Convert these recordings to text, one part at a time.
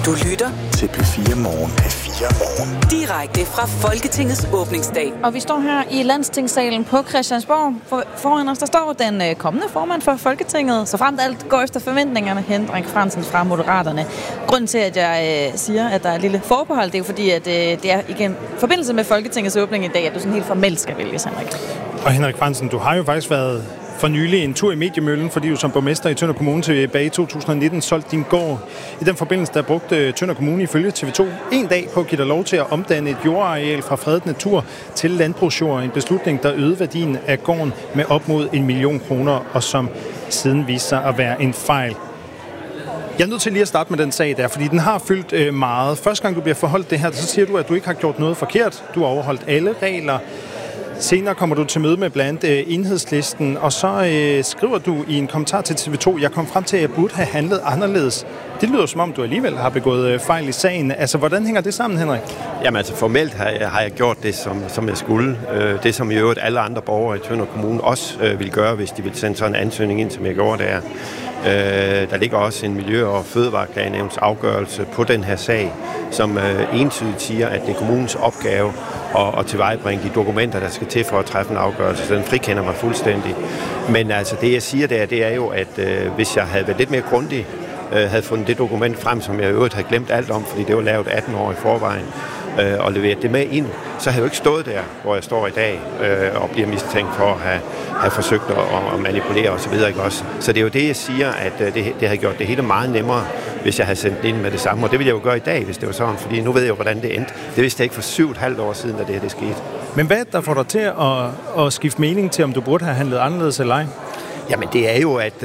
Du lytter til P4 Morgen. P4 Morgen. Direkte fra Folketingets åbningsdag. Og vi står her i Landstingssalen på Christiansborg. Foran os der står den kommende formand for Folketinget. Så fremt alt går efter forventningerne, Henrik Frandsen fra Moderaterne. Grunden til, at jeg siger, at der er et lille forbehold, det er jo fordi, at det er igen forbindelse med Folketingets åbning i dag, at du sådan helt formelt skal vælges, Henrik. Og Henrik Frandsen, du har jo faktisk været for nylig en tur i mediemøllen, fordi du som borgmester i Tønder Kommune tilbage i 2019 solgte din gård. I den forbindelse, der brugte Tønder Kommune ifølge TV2 en dag på at give dig lov til at omdanne et jordareal fra fredet natur til landbrugsjord. En beslutning, der øgede værdien af gården med op mod 1 million kroner, og som siden viste sig at være en fejl. Jeg er nødt til lige at starte med den sag der, fordi den har fyldt meget. Første gang du bliver forholdt det her, så siger du, at du ikke har gjort noget forkert. Du har overholdt alle regler. Senere kommer du til møde med blandt Enhedslisten, og så skriver du i en kommentar til TV2, jeg kom frem til, at jeg burde have handlet anderledes. Det lyder som om, du alligevel har begået fejl i sagen. Altså, hvordan hænger det sammen, Henrik? Jamen altså, formelt har jeg gjort det, som jeg skulle. Det, som i øvrigt alle andre borgere i Tønder Kommune også ville gøre, hvis de ville sende sådan en ansøgning ind, som jeg gjorde der. Der ligger også en Miljø- og Fødevareklagenævns afgørelse på den her sag, som entydigt siger, at det er kommunens opgave at tilvejebringe de dokumenter, der skal til for at træffe en afgørelse. Så den frikender mig fuldstændig. Men altså, det jeg siger der, det er jo, at hvis jeg havde været lidt mere grundig, havde fundet det dokument frem, som jeg i øvrigt havde glemt alt om, fordi det var lavet 18 år i forvejen, og leveret det med ind, så havde jeg jo ikke stået der, hvor jeg står i dag, og bliver mistænkt for at have forsøgt at manipulere osv. Så det er jo det, jeg siger, at det havde gjort det hele meget nemmere, hvis jeg havde sendt det ind med det samme. Og det ville jeg jo gøre i dag, hvis det var sådan, fordi nu ved jeg jo, hvordan det endte. Det vidste jeg ikke for 7,5 år siden, da det skete. Men hvad der får dig til at skifte mening til, om du burde have handlet anderledes eller ej? Jamen det er jo, at,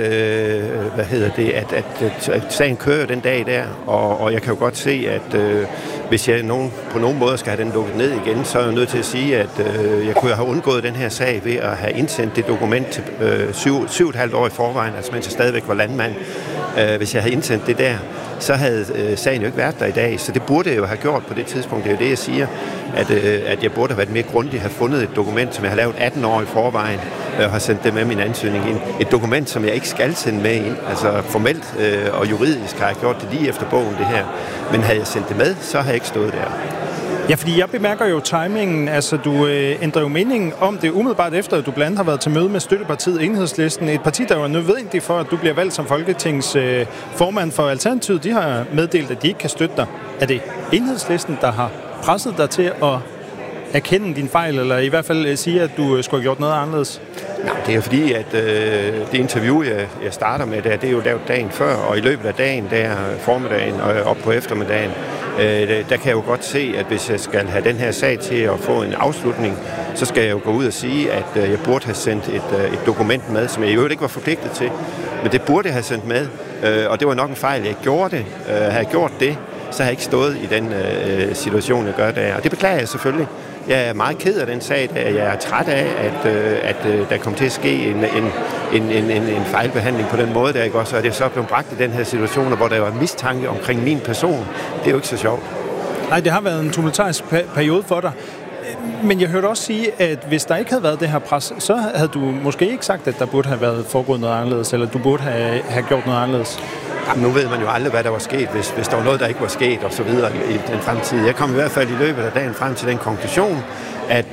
at sagen kører den dag der, og jeg kan jo godt se, at hvis jeg på nogen måde skal have den lukket ned igen, så er jeg nødt til at sige, at jeg kunne have undgået den her sag ved at have indsendt det dokument til 7,5 år i forvejen, altså mens jeg stadigvæk var landmand. Hvis jeg havde indsendt det der, så havde sagen jo ikke været der i dag, så det burde jeg jo have gjort på det tidspunkt. Det er jo det, jeg siger, at jeg burde have været mere grundig, have fundet et dokument, som jeg har lavet 18 år i forvejen, og har sendt det med min ansøgning ind. Et dokument, som jeg ikke skal sende med ind. Altså formelt og juridisk har jeg gjort det lige efter bogen, det her. Men havde jeg sendt det med, så havde jeg ikke stået der. Ja, fordi jeg bemærker jo timingen. Altså, du ændrer jo meningen om det umiddelbart efter, at du blandt andet har været til møde med støttepartiet Enhedslisten. Et parti, der var nødvendigt for, at du bliver valgt som Folketings formand for Alternativet. De har meddelt, at de ikke kan støtte dig. Er det Enhedslisten, der har presset dig til at erkende din fejl, eller i hvert fald sige, at du skulle have gjort noget anderledes? Nej, det er fordi, at det interview, jeg starter med, det er jo lavet dagen før, og i løbet af dagen, der formiddagen og op på eftermiddagen, der kan jeg jo godt se, at hvis jeg skal have den her sag til at få en afslutning, så skal jeg jo gå ud og sige, at jeg burde have sendt et dokument med, som jeg jo ikke var forpligtet til, men det burde jeg have sendt med, og det var nok en fejl, jeg gjorde det. Havde jeg gjort det, så har jeg ikke stået i den situation, jeg gør der, og det beklager jeg selvfølgelig. Jeg er meget ked af den sag, jeg er træt af, at der kom til at ske en fejlbehandling på den måde, der ikke også, og det er så blevet bragt i den her situation, hvor der var mistanke omkring min person. Det er jo ikke så sjovt. Nej, det har været en tumultarisk periode for dig. Men jeg hørte også sige, at hvis der ikke havde været det her pres, så havde du måske ikke sagt, at der burde have været foregået noget anderledes, eller du burde have gjort noget anderledes. Jamen, nu ved man jo aldrig, hvad der var sket, hvis der var noget, der ikke var sket, og så videre i den fremtid. Jeg kom i hvert fald i løbet af dagen frem til den konklusion, at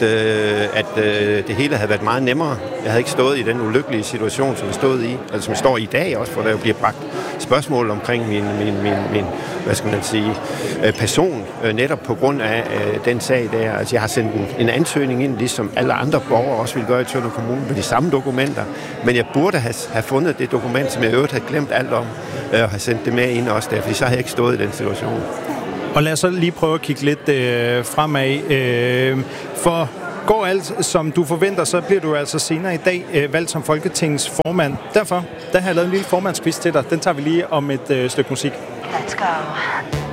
det hele havde været meget nemmere. Jeg havde ikke stået i den ulykkelige situation, som jeg stod i, altså som jeg står i dag også, hvor der jo bliver bragt spørgsmål omkring min hvad skal man sige, person, netop på grund af den sag der. Altså jeg har sendt en ansøgning ind, ligesom alle andre borgere også ville gøre i Tønder Kommune, med de samme dokumenter, men jeg burde have fundet det dokument, som jeg i øvrigt havde glemt alt om, og have sendt det med ind også der, fordi så har jeg ikke stået i den situation. Og lad os så lige prøve at kigge lidt fremad. For går alt, som du forventer, så bliver du altså senere i dag valgt som Folketingets formand. Derfor, der har jeg lavet en lille formandsquiz til dig. Den tager vi lige om et stykke musik. Let's go.